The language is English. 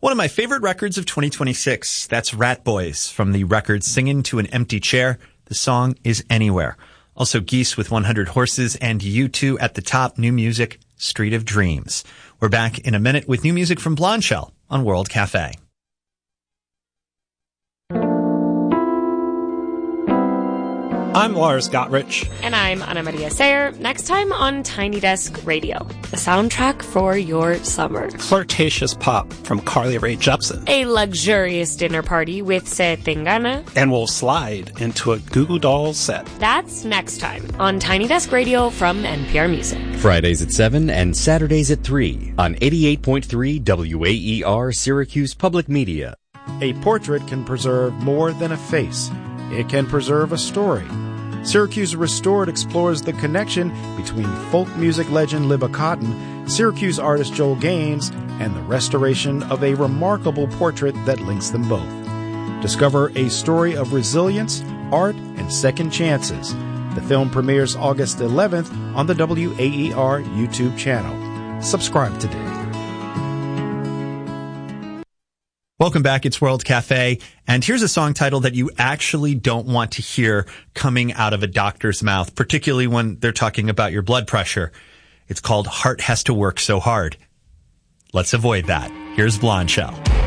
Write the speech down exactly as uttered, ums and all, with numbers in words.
One of my favorite records of twenty twenty-six. That's Rat Boys from the record Singin' to an Empty Chair. The song is Anywhere. Also Geese with one hundred Horses and U two at the top. New music, Street of Dreams. We're back in a minute with new music from Blondshell on World Cafe. I'm Lars Gottrich. And I'm Ana Maria Sayer. Next time on Tiny Desk Radio, the soundtrack for your summer. Flirtatious pop from Carly Rae Jepsen. A luxurious dinner party with Se Tengana. And we'll slide into a Goo Goo Dolls set. That's next time on Tiny Desk Radio from N P R Music. Fridays at seven and Saturdays at three on eighty-eight point three W A E R Syracuse Public Media. A portrait can preserve more than a face. It can preserve a story. Syracuse Restored explores the connection between folk music legend Libba Cotton, Syracuse artist Joel Gaines, and the restoration of a remarkable portrait that links them both. Discover a story of resilience, art, and second chances. The film premieres August eleventh on the W A E R YouTube channel. Subscribe today. Welcome back. It's World Cafe. And here's a song title that you actually don't want to hear coming out of a doctor's mouth, particularly when they're talking about your blood pressure. It's called Heart Has to Work So Hard. Let's avoid that. Here's Blondshell.